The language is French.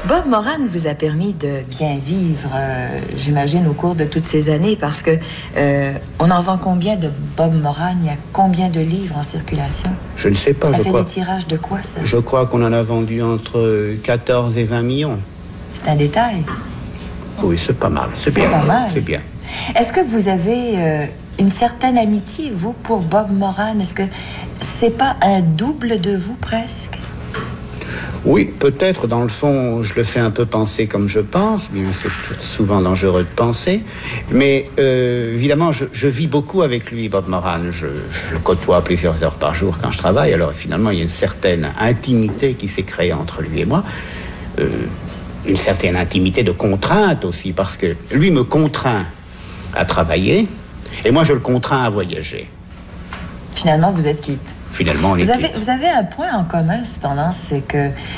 Bob Moran vous a permis de bien vivre, j'imagine, au cours de toutes ces années, parce que on en vend combien de Bob Moran? Il y a combien de livres en circulation? Je ne sais pas. Ça fait des tirages de quoi, ça? Je crois qu'on en a vendu entre 14 et 20 millions. C'est un détail. Oui, c'est pas mal. C'est bien. Pas mal. C'est bien. Est-ce que vous avez une certaine amitié, vous, pour Bob Moran? Est-ce que c'est pas un double de vous, presque? Oui, peut-être, dans le fond, je le fais un peu penser comme je pense. Bien, c'est souvent dangereux de penser. Mais évidemment, je vis beaucoup avec lui, Bob Moran. Je le côtoie plusieurs heures par jour quand je travaille. Alors finalement, il y a une certaine intimité qui s'est créée entre lui et moi. Une certaine intimité de contrainte aussi, parce que lui me contraint à travailler et moi je le contrains à voyager. Finalement, vous êtes quitte. Finalement, on est quitte. Vous avez un point en commun, cependant, c'est que